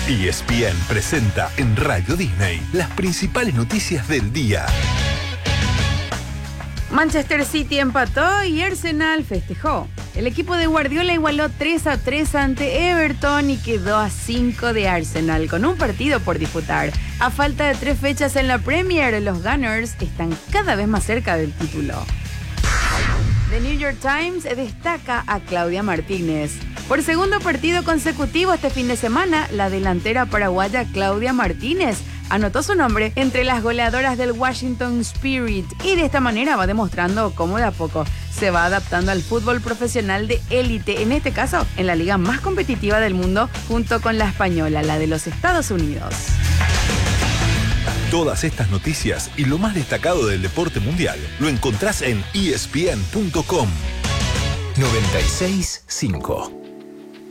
ESPN presenta en Radio Disney las principales noticias del día. Manchester City empató y Arsenal festejó. El equipo de Guardiola igualó 3-3 ante Everton y quedó a 5 de Arsenal, con un partido por disputar. A falta de 3 fechas en la Premier, los Gunners están cada vez más cerca del título. The New York Times destaca a Claudia Martínez. Por segundo partido consecutivo este fin de semana, la delantera paraguaya Claudia Martínez anotó su nombre entre las goleadoras del Washington Spirit y de esta manera va demostrando cómo de a poco se va adaptando al fútbol profesional de élite, en este caso en la liga más competitiva del mundo junto con la española, la de los Estados Unidos. Todas estas noticias y lo más destacado del deporte mundial lo encontrás en ESPN.com. 96.5